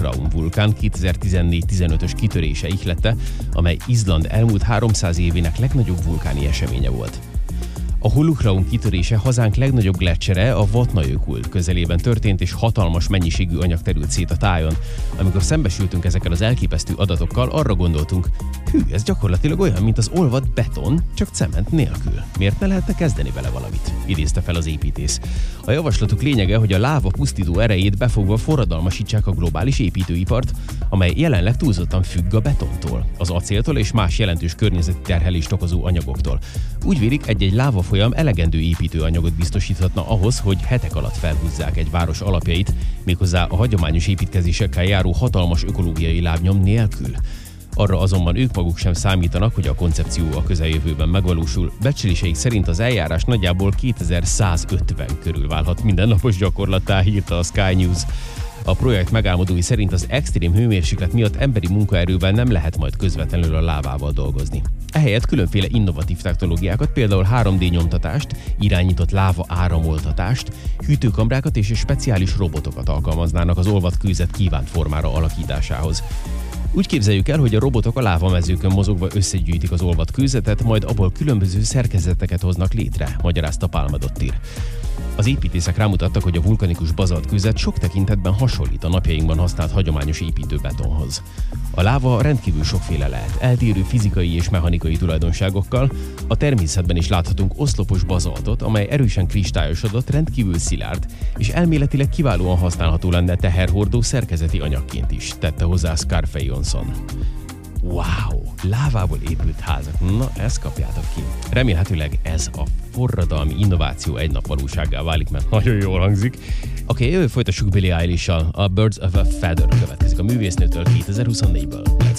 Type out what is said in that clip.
Holuhraun vulkán 2014-15-ös kitörése ihlette, amely Izland elmúlt 300 évének legnagyobb vulkáni eseménye volt. A Holuhraun kitörése hazánk legnagyobb gletschere, a Vatnajökull közelében történt, és hatalmas mennyiségű anyag terült szét a tájon. Amikor szembesültünk ezekkel az elképesztő adatokkal, arra gondoltunk, ez gyakorlatilag olyan, mint az olvadt beton, csak cement nélkül. Miért ne lehetne kezdeni vele valamit? Idézte fel az építész. A javaslatuk lényege, hogy a láva pusztító erejét befogva forradalmasítsák a globális építőipart, amely jelenleg túlzottan függ a betontól, az acéltól és más jelentős környezeti terhelést okozó anyagoktól. Úgy vélik, egy-egy lávafolyam elegendő építőanyagot biztosíthatna ahhoz, hogy hetek alatt felhúzzák egy város alapjait, méghozzá a hagyományos építkezésekkel járó hatalmas ökológiai lábnyom nélkül. Arra azonban ők maguk sem számítanak, hogy a koncepció a közeljövőben megvalósul. Becsléseik szerint az eljárás nagyjából 2150 körül válhat mindennapos gyakorlattá, írta a Sky News. A projekt megálmodói szerint az extrém hőmérséklet miatt emberi munkaerővel nem lehet majd közvetlenül a lávával dolgozni. Ehelyett különféle innovatív technológiákat, például 3D nyomtatást, irányított láva áramoltatást, hűtőkamrákat és speciális robotokat alkalmaznának az olvadt kőzet kívánt formára alakításához. Úgy képzeljük el, hogy a robotok a lávamezőkön mozogva összegyűjtik az olvadt kőzetet, majd abból különböző szerkezeteket hoznak létre, magyarázta Palmadottir. Az építészek rámutattak, hogy a vulkanikus bazaltkőzet sok tekintetben hasonlít a napjainkban használt hagyományos építőbetonhoz. A láva rendkívül sokféle lehet, eltérő fizikai és mechanikai tulajdonságokkal. A természetben is láthatunk oszlopos bazaltot, amely erősen kristályosodott, rendkívül szilárd, és elméletileg kiválóan használható lenne teherhordó szerkezeti anyagként is, tette hozzá Scarfe Jonsson. Wow! Lávából épült házak. Na, ezt kapjátok ki. Remélhetőleg ez a forradalmi innováció egy nap valósággá válik, mert nagyon jól hangzik. Oké, folytassuk Billie Eilish-sal. A Birds of a Feather következik a művésznőtől 2024-ből. Let's